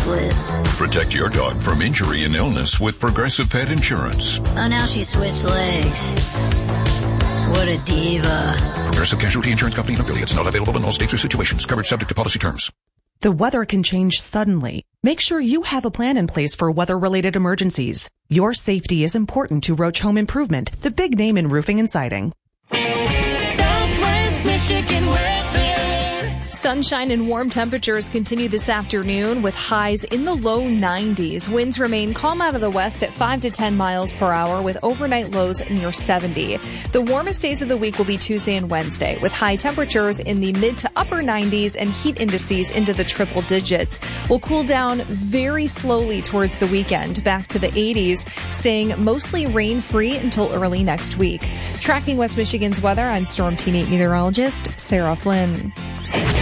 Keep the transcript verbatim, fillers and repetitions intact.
split. Protect your dog from injury and illness with Progressive Pet Insurance. Oh, now she switched legs. What a diva. Progressive Casualty Insurance Company and affiliates. Not available in all states or situations. Coverage subject to policy terms. The weather can change suddenly. Make sure you have a plan in place for weather-related emergencies. Your safety is important to Roach Home Improvement, the big name in roofing and siding. Southwest Michigan weather. Sunshine and warm temperatures continue this afternoon with highs in the low nineties. Winds remain calm out of the west at five to ten miles per hour with overnight lows near seventy. The warmest days of the week will be Tuesday and Wednesday with high temperatures in the mid to upper nineties and heat indices into the triple digits. We'll cool down very slowly towards the weekend back to the eighties, staying mostly rain-free until early next week. Tracking West Michigan's weather, I'm Storm Team eight meteorologist Sarah Flynn.